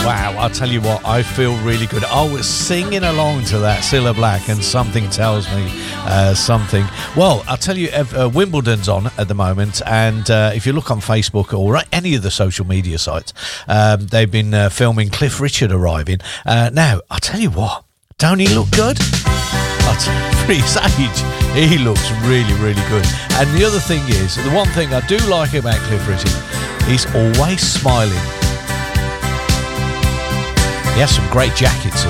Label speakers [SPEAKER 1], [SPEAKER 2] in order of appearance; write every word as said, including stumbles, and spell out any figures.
[SPEAKER 1] Wow, I'll tell you what, I feel really good. I was singing along to that Cilla Black, and something tells me uh, something. Well, I'll tell you, uh, Wimbledon's on at the moment, and uh, if you look on Facebook or any of the social media sites, um, they've been uh, filming Cliff Richard arriving. Uh, now, I'll tell you what, don't he look good? I'll tell you, for his age, he looks really, really good. And the other thing is, the one thing I do like about Cliff Richard, he's always smiling. He has some great jackets